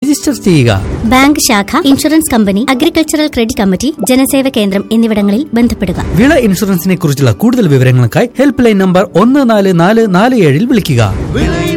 Register ചെയ്യുക. Bank ശാഖ, insurance company, agricultural credit committee, ജനസേവ കേന്ദ്രം എന്നിവിടങ്ങളിൽ ബന്ധപ്പെടുക. വിള ഇൻഷുറൻസിനെ കുറിച്ചുള്ള കൂടുതൽ വിവരങ്ങൾക്കായി ഹെൽപ്പ് ലൈൻ നമ്പർ 144447 വിളിക്കുക.